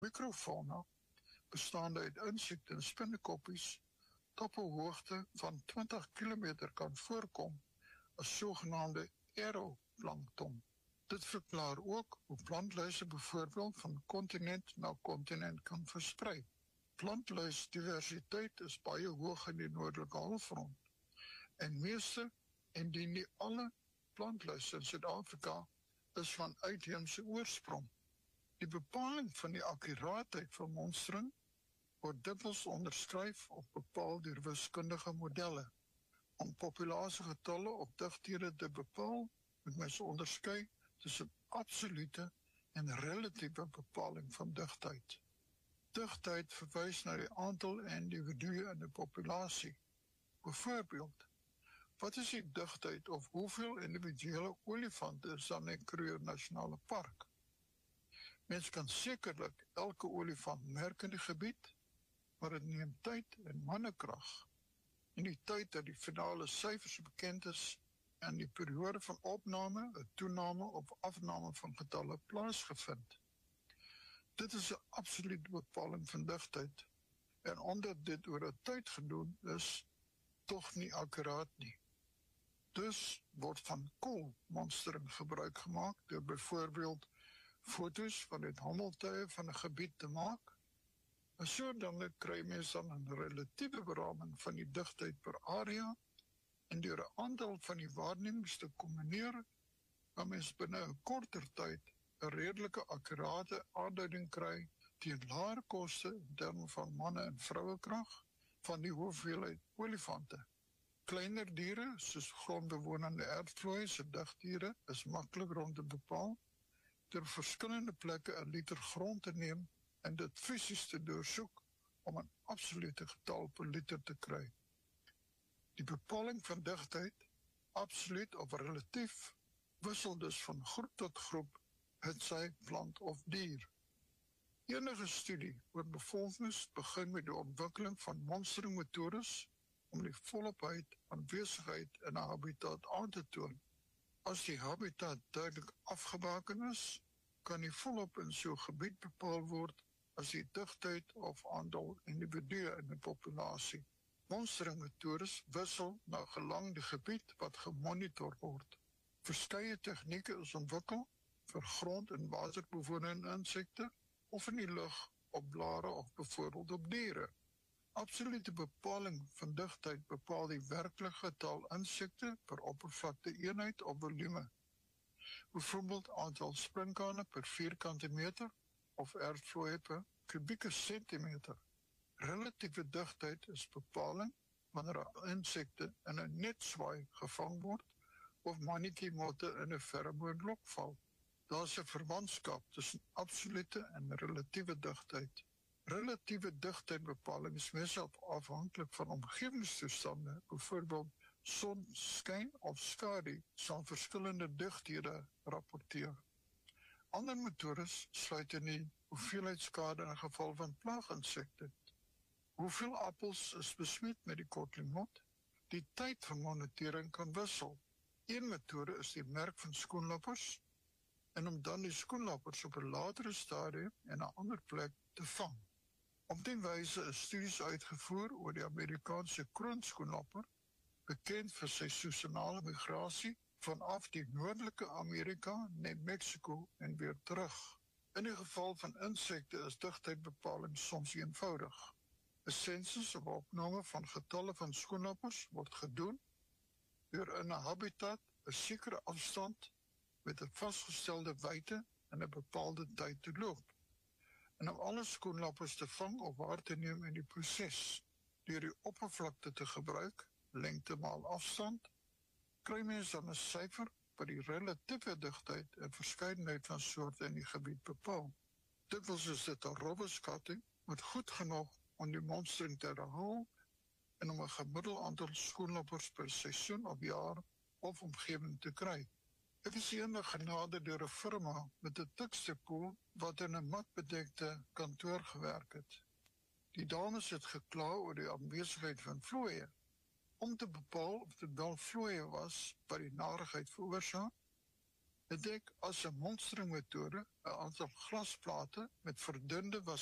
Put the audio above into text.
Microfauna, bestaande uit insekte en spinnekoppies, tot 'n hoogte van 20 km kan voorkom as sogenaamde aeroplankton. Dit verklaar ook hoe plantluise byvoorbeeld van kontinent na kontinent kan versprei. Plantluisdiversiteit is baie hoog in die noordelike halfrond. En meeste, indien nie alle plantluise in Suid-Afrika is van uitheemse oorsprong. Die bepaling van die akkuraatheid van monstering word dikwels onderskryf of bepaal deur wiskundige modelle. Om populasiegetalle op digthede te bepaal, moet mens onderskei tussen absolute en relatiewe bepaling van digtheid. Digtheid verwys na die aantal individue in 'n populasie. Byvoorbeeld, wat is die digtheid of hoeveel individuele olifante is dan in Kruger Nasionale Park? Mens kan sekerlik elke olifant merk in die gebied, maar dit neem tyd en mannekrag. In die tyd dat die finale syfers bekend is en die periode van opname, 'n toename of afname van getalle plaasgevind. Dit is 'n absolute bepaling van digtheid, en omdat dit oor 'n tyd gedoen is, tog nie akkuraat nie. Dus word van koolmonstering gebruik gemaak deur byvoorbeeld foto's van die hommeltuie van 'n gebied te maak. En so dan kry mens dan 'n relatiewe beraming van die digtheid per area, en deur 'n aantal van die waarnemings te kombineer, kan mens binne 'n korter tyd 'n redelike akkurate aanduiding kry teen laer koste in terme van manne- en vrouekrag van die hoeveelheid olifante. Kleiner diere, soos grondbewonende aardvlooie se digtdiere, is maklik rond te bepaal, deur verskillende plekke 'n liter grond te neem en dit fisies te deursoek om 'n absolute getal per liter te kry. Die bepaling van digtheid, absoluut of relatief, wissel dus van groep tot groep, hetsy plant of dier. Enige studie oor bevolkings begin met die ontwikkeling van monsteringmetodes om die volopheid aanwesigheid in 'n habitat aan te toon. As die habitat duidelik afgebaken is, kan die volop in so 'n gebied bepaal word as die digtheid of aantal individue in 'n populasie. Monsteringmetodes wissel na gelang die gebied wat gemonitor word. Verskeie tegnieke is ontwikkel vir grond- en waterbewonende insekte of in die lug, op blare of byvoorbeeld op diere. Absolute bepaling van digtheid bepaal die werklike getal insekte per oppervlakte eenheid of volume. Byvoorbeeld aantal sprinkane per vierkante meter of aardvlooie per kubieke sentimeter. Relatiewe digtheid is bepaling wanneer insekte in 'n netswaai gevang word of mannetjie-motte in 'n fermoonlok val. Daar is 'n verwantskap tussen absolute en relatiewe digtheid. Relatiewe digtheidbepaling is meestal afhanklik van omgewingstoestande, byvoorbeeld sonskyn of skadu, sal verskillende digthede rapporteer. Ander metodes sluit in die hoeveelheid skade in geval van plaaginsekte. Hoeveel appels is besmet met die kotlingmot? Die tyd van monitering kan wissel. Een metode is die merk van skoenlappers, en om dan die skoenlappers op 'n latere stadium en 'n ander plek te vang. Op die wyse is studies uitgevoer oor die Amerikaanse kroonskoenlapper, bekend vir sy seisonale migrasie vanaf die noordelike Amerika na Mexico en weer terug. In die geval van insekte is digtheidbepaling soms eenvoudig. 'n Sensus of opname van getalle van skoenlappers word gedoen deur in 'n habitat 'n sekere afstand met 'n vasgestelde wyte in 'n bepaalde tyd te loop. En om alle skoenlappers te vang of waar te neem in die proses, deur die oppervlakte te gebruik, lengte maal afstand, kry mens dan 'n syfer wat die relatiewe digtheid en verskeidenheid van soorte in die gebied bepaal. Dikwels is dit 'n rowwe skatting, met goed genoeg om die monstering te herhaal en om 'n gemiddelde aantal skoenlappers per seisoen of jaar of omgewing te kry. Ek is eendag genader deur 'n firma met 'n tikstepoel wat in 'n matbedekte kantoor gewerk het. Die dames het gekla oor die aanwesigheid van vlooie. Om te bepaal of dit wel vlooie was wat die narigheid veroorsaak, het ek as 'n monsteringmetode 'n aantal glasplate met verdunde